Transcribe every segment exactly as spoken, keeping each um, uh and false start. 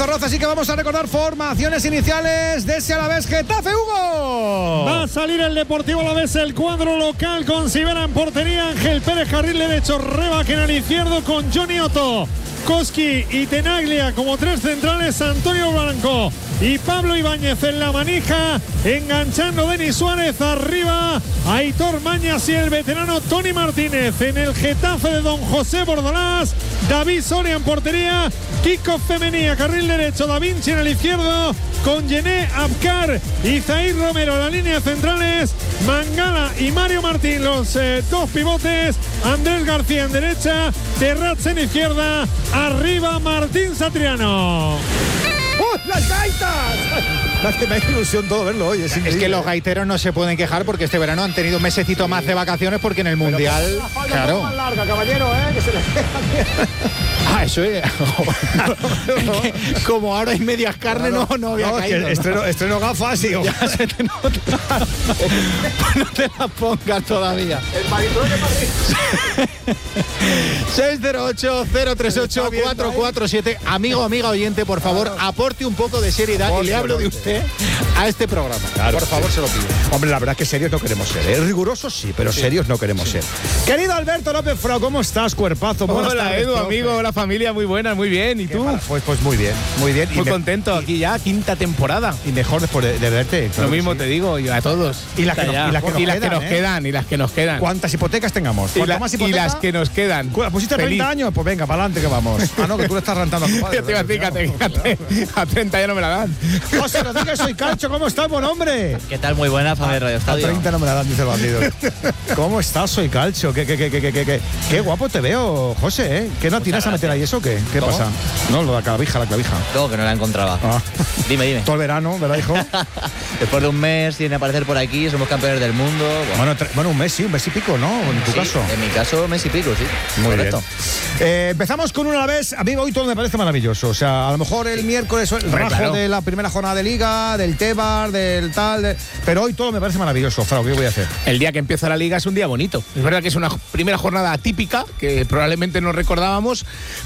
Mendizorroza, así que vamos a recordar formaciones iniciales de ese Alavés Getafe, Hugo. Va a salir el Deportivo Alavés, el cuadro local con Sivera en portería, Ángel Pérez carril derecho, Rebaque en el izquierdo con Johnny Otto, Koski y Tenaglia como tres centrales, Antonio Blanco y Pablo Ibáñez en la manija, enganchando Denis Suárez arriba, Aitor Mañas y el veterano Tony Martínez. En el Getafe de Don José Bordalás, David Soria en portería, Kiko Femenía, carril derecho, Da Vinci en el izquierdo, con Yené Abkar y Zaid Romero en la línea de centrales, Mangala y Mario Martín los eh, dos pivotes, Andrés García en derecha, Terrats en izquierda, arriba Martín Satriano. ¡Oh, las gaitas! Me hace ilusión todo verlo hoy. Es, es que los gaiteros no se pueden quejar porque este verano han tenido un mesecito más de vacaciones porque en el Mundial, pero claro. Más larga, caballero, ¿eh? Que se le Ah, eso es. Como ahora hay medias carnes, no, no, no había no, caído. Es que estreno, ¿no? estreno gafas y ya se te nota. Pues no te las pongas todavía. El Maritro de Madrid. seis cero ocho, cero tres ocho, cuatro cuatro siete. Amigo, amiga oyente, por favor, claro, aporte un poco de seriedad por y le hablo de usted a este programa. Claro, por favor, sí. Se lo pido. Hombre, la verdad es que serios no queremos ser, ¿eh? Rigurosos sí, pero sí. serios no queremos sí. ser. Querido Alberto López Frau, ¿cómo estás, cuerpazo? Buenas Hola, tardes, Edu, profe. amigo, hola familia, muy buena, muy bien. ¿Y tú? Pues, pues muy bien, muy bien. Muy y contento, me, aquí ya, quinta temporada. Y mejor después de, de verte. Claro, lo mismo sí. te digo, y a todos. Y las que, nos, y las que nos, y las quedan, que nos ¿eh? quedan, y las que nos quedan. ¿Cuántas hipotecas tengamos? Y, la, más hipoteca, y las que nos quedan. ¿Pusiste Feliz. treinta años? Pues venga, para adelante que vamos. Ah, no, que tú le estás rentando a tu padre. Yo te iba a decir que a treinta ya no me la dan. José Rodríguez, soy Calcho, ¿cómo estás, buen hombre? ¿Qué tal? Muy buena, familia Radio Estadio. A treinta no me la dan, dice el bandido. ¿Cómo estás, soy Calcho? ¿Qué, qué, qué, qué, qué, qué, qué guapo te veo, José, ¿eh? ¿Qué no tiras a meter ahí eso o qué? ¿Qué ¿Cómo? pasa? No, lo de la clavija, la clavija. No, que no la encontraba. Ah. Dime, dime. Todo el verano, ¿verdad, hijo? Después de un mes sin aparecer por aquí, somos campeones del mundo. Bueno, bueno, bueno un mes sí, un mes y pico, ¿no? En tu sí, caso. En mi caso, mes y pico, sí. Muy correcto. bien. Eh, empezamos con una vez, amigo, hoy todo me parece maravilloso. O sea, a lo mejor el miércoles el rajo claro. de la primera jornada de Liga, del Tebar, del tal, de, pero hoy todo me parece maravilloso. Frau, ¿qué voy a hacer? El día que empieza la Liga es un día bonito. Es verdad que es una primera jornada atípica, que probablemente no recordábamos,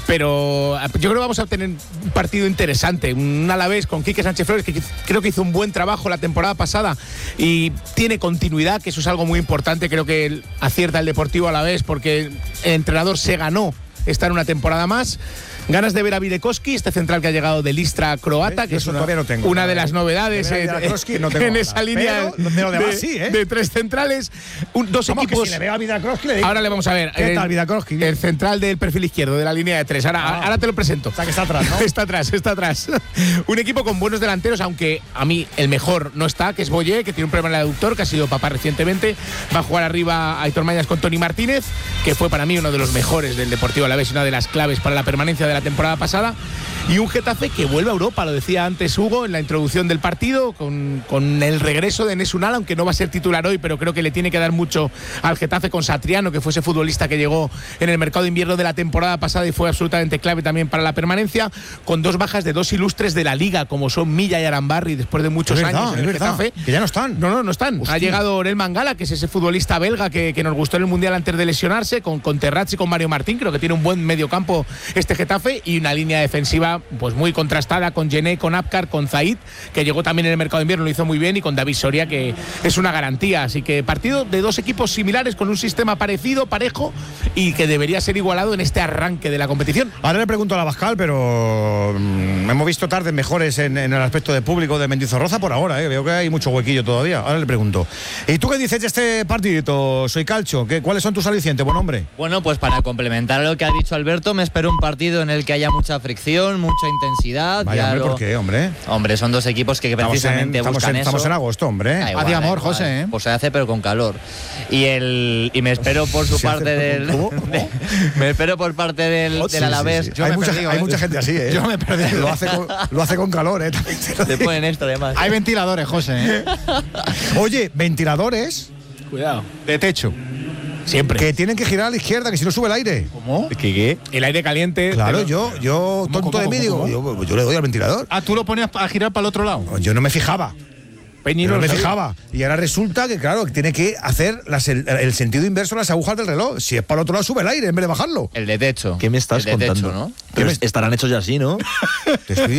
pero yo creo que vamos a tener un partido interesante. Un Alavés con Quique Sánchez Flores, que creo que hizo un buen trabajo la temporada pasada y tiene continuidad, que eso es algo muy importante. Creo que acierta el Deportivo Alavés porque el entrenador se ganó estar una temporada más. Ganas de ver a Videkowski, este central que ha llegado del Istra croata, ¿Eh? que es una, no tengo, una ¿no? de las novedades de en, no tengo en esa línea pero, de, de, de, sí, ¿eh? de tres centrales. Un, dos Vamos, equipos. Que si le veo a Videkowski, le digo. Ahora le vamos a ver. ¿Qué el, tal, Videkowski? El central del perfil izquierdo de la línea de tres. Ahora, ah, ahora te lo presento. O sea, que está atrás, ¿no? Está atrás, está atrás. Un equipo con buenos delanteros, aunque a mí el mejor no está, que es Boyé, que tiene un problema en el aductor, que ha sido papá recientemente. Va a jugar arriba Aitor Mañas con Tony Martínez, que fue para mí uno de los mejores del Deportivo Alavés, una de las claves para la permanencia de la temporada pasada. Y un Getafe que vuelve a Europa, lo decía antes Hugo en la introducción del partido, con, con el regreso de Enes Unal, aunque no va a ser titular hoy, pero creo que le tiene que dar mucho al Getafe con Satriano, que fue ese futbolista que llegó en el mercado de invierno de la temporada pasada y fue absolutamente clave también para la permanencia, con dos bajas de dos ilustres de la Liga, como son Milla y Arambarri, después de muchos verdad, años en el Getafe. Que ya no están. No, no, no están. Hostia. Ha llegado Orel Mangala, que es ese futbolista belga que, que nos gustó en el Mundial antes de lesionarse, con, con Terrats y con Mario Martín. Creo que tiene un buen mediocampo este Getafe y una línea defensiva pues muy contrastada con Yené, con Abkar, con Zaid, que llegó también en el mercado de invierno, lo hizo muy bien, y con David Soria, que es una garantía. Así que partido de dos equipos similares, con un sistema parecido, parejo, y que debería ser igualado en este arranque de la competición. Ahora le pregunto a la Bascal, pero mmm, hemos visto tardes mejores en, en el aspecto de público de Mendizorroza por ahora, ¿eh? Veo que hay mucho huequillo todavía. Ahora le pregunto. ¿Y tú qué dices de este partidito, soy Calcho? ¿Qué, ¿Cuáles son tus alicientes, buen hombre? Bueno, pues para complementar lo que ha dicho Alberto, me espero un partido en el que haya mucha fricción, mucha intensidad. Vaya, hombre, lo... ¿por qué, hombre? Hombre, son dos equipos que Estamos precisamente en, estamos buscan en, eso. Estamos en agosto, hombre. Da igual, Haz de amor, da igual. José, ¿eh? Pues se hace, pero con calor. Y el y me espero por su Se parte hace, del. ¿cómo? de, me espero por parte del, Sí, del Alavés. sí, sí. Hay, me mucha, perdido, hay ¿eh? mucha gente así, ¿eh? Yo me he perdido. Lo hace con, lo hace con calor, ¿eh? Te ponen esto, además. Hay ventiladores, José, ¿eh? Oye, ventiladores Cuidado. De techo. Siempre. que tienen que girar a la izquierda, que si no sube el aire. ¿Cómo? ¿Qué, qué? El aire caliente. Claro, pero- yo, yo tonto cómo, de mí, cómo, digo, cómo? yo, yo le doy al ventilador. Ah, tú lo ponías a girar para el otro lado. Yo no me fijaba. Peñi Yo no no me lo sabía. fijaba. Y ahora resulta que, claro, que tiene que hacer las- el, el sentido inverso de las agujas del reloj. Si es para el otro lado, sube el aire en vez de bajarlo. El de techo. ¿Qué me estás el de contando? techo, ¿no? Pero ¿Qué me- estarán hechos ya así, ¿no? Te estoy